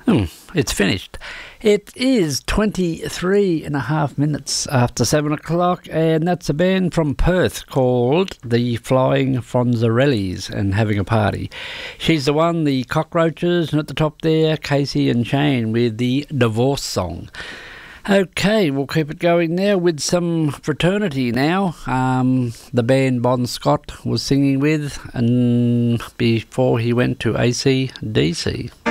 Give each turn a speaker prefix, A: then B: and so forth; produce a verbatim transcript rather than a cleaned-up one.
A: Hmm, it's finished. It is twenty-three and a half minutes after seven o'clock, and that's a band from Perth called the Flying Fonzarellis and having a party. She's the one, the Cockroaches, and at the top there, Casey and Shane with the Divorce Song. Okay, we'll keep it going now with some fraternity now. Um, the band Bon Scott was singing with, and before he went to A C D C.